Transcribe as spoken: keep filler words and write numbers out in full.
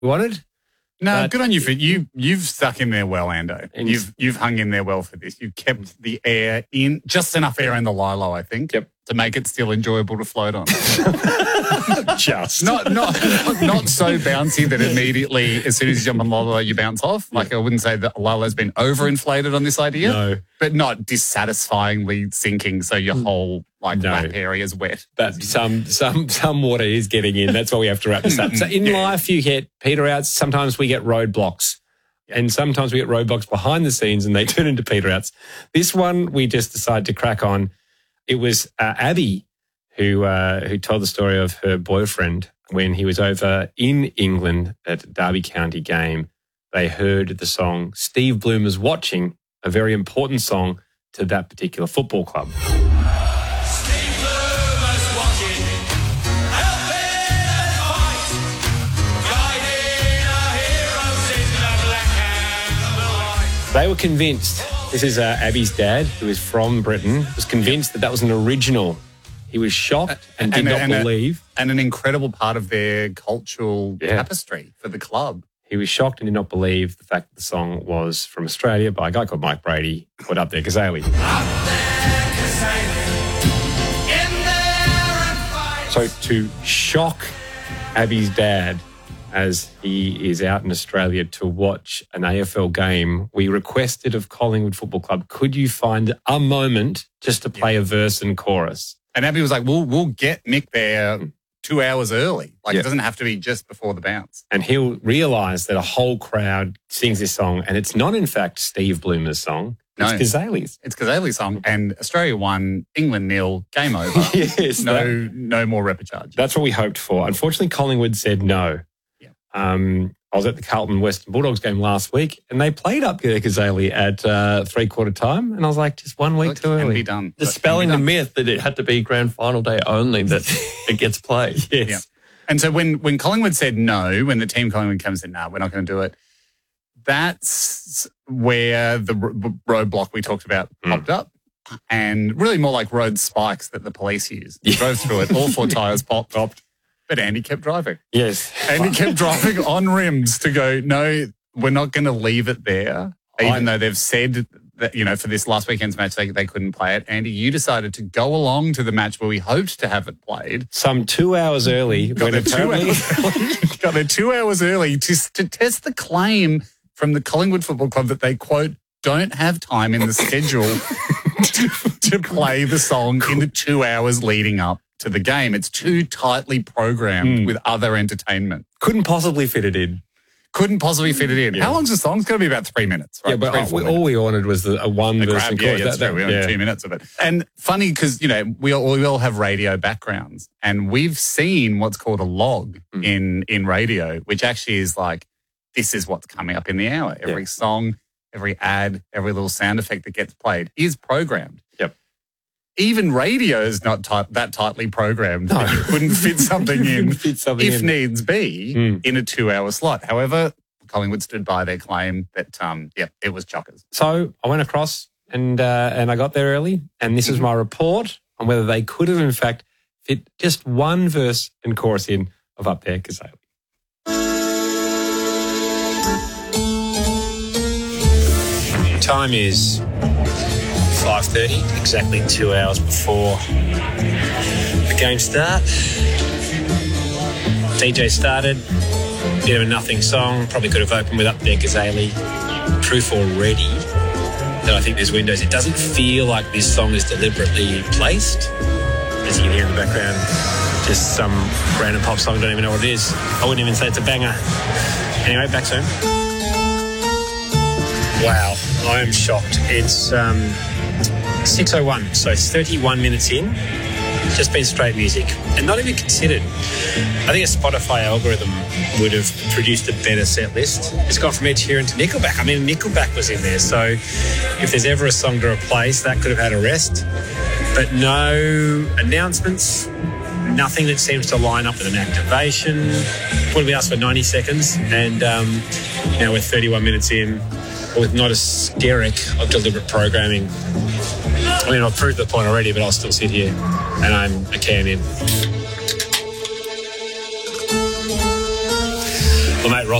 wanted. No, But- good on you for you. You've stuck in there well, Ando. And- You've you've hung in there well for this. You've kept the air in, just enough air in the Lilo, I think, Yep. to make it still enjoyable to float on. Just. not, not not not so bouncy that immediately, as soon as you jump on Lilo, you bounce off. Like I wouldn't say that Lilo's been overinflated on this idea, No. but not dissatisfyingly sinking, so your whole like No. lap area is wet. But some some some water is getting in. That's why we have to wrap this up. So in life, you get peter outs. Sometimes we get roadblocks. And sometimes we get roadblocks behind the scenes and they turn into peter outs. This one, we just decided to crack on. It was uh, Abby who uh, who told the story of her boyfriend when he was over in England at a Derby County game. They heard the song Steve Bloomer's Watching, a very important song to that particular football club. They were convinced, this is uh, Abby's dad, who is from Britain, was convinced that that was an original. He was shocked and did And- not and- believe. And an incredible part of their cultural Yeah. tapestry for the club. He was shocked and did not believe the fact that the song was from Australia by a guy called Mike Brady, put Up There Kazali. So to shock Abby's dad as he is out in Australia to watch an A F L game, we requested of Collingwood Football Club, could you find a moment just to play a verse and chorus? And Abby was like, we'll, we'll get Nick there two hours early. Like, Yeah. it doesn't have to be just before the bounce. And he'll realise that a whole crowd sings this song, and it's not, in fact, Steve Bloomer's song. It's No. Kazali's. It's Kazali's song, and Australia won, England nil, game over. Yes, no, that- no more repechage. That's what we hoped for. Unfortunately, Collingwood said no. Yeah. Um, I was at the Carlton Western Bulldogs game last week, and they played Up There Kazali at uh, three-quarter time, and I was like, just one week It too can early. be done. It can Dispelling be the done. myth that it had to be grand final day only that it gets played. Yes. Yeah. And so when, when Collingwood said no, when the team Collingwood came and said, no, we're not going to do it, that's where the r- roadblock we talked about Mm. popped up. And really more like road spikes that the police use. They drove through it, all four tyres popped. popped. But Andy kept driving. Yes. Andy kept driving on rims to go, no, we're not going to leave it there, even I- though they've said that, you know, for this last weekend's match, they, they couldn't play it. Andy, you decided to go along to the match where we hoped to have it played. Some two hours early, Got when there two apparently... hours early. Got there two hours early to, to test the claim from the Collingwood Football Club that they, quote, don't have time in the schedule to, to play the song in the two hours leading up to the game. It's too tightly programmed Mm. with other entertainment. couldn't possibly fit it in. Couldn't possibly fit it in. Yeah. How long's the song? It's got to be about three minutes, right? Yeah, but Three, uh, four we, minutes. all we wanted was the, a one The verse grab, and yeah, chorus. yeah, that's That- true. We that- only yeah. two minutes of it. And funny because, you know, we all, we all have radio backgrounds and we've seen what's called a log Mm. in, in radio, which actually is like, this is what's coming up in the hour. Every Yeah. song, every ad, every little sound effect that gets played is programmed. Yep. Even radio is not tight, that tightly programmed No. that you couldn't fit something in Couldn't fit something if in. needs be Mm. in a two-hour slot. However, Collingwood stood by their claim that, um, yeah, it was chockers. So I went across and uh, and I got there early, and this is my report on whether they could have, in fact, fit just one verse and chorus in of Up There Kazali. Time is five thirty, exactly two hours before the game start. D J started, bit of a nothing song, probably could have opened with Up There Kazali. Proof already that I think there's windows. It doesn't feel like this song is deliberately placed. As you can hear in the background, just some random pop song, don't even know what it is. I wouldn't even say it's a banger. Anyway, back soon. Wow, I am shocked. It's um, six oh one, so thirty-one minutes in. Just been straight music and not even considered. I think a Spotify algorithm would have produced a better set list. It's gone from Ed Sheeran to Nickelback. I mean, Nickelback was in there, so if there's ever a song to replace, that could have had a rest. But no announcements, nothing that seems to line up with an activation. What did we ask for? ninety seconds, and um, now we're thirty-one minutes in with not a skerrick of deliberate programming. I mean, I've proved the point already, but I'll still sit here and I'm a can in.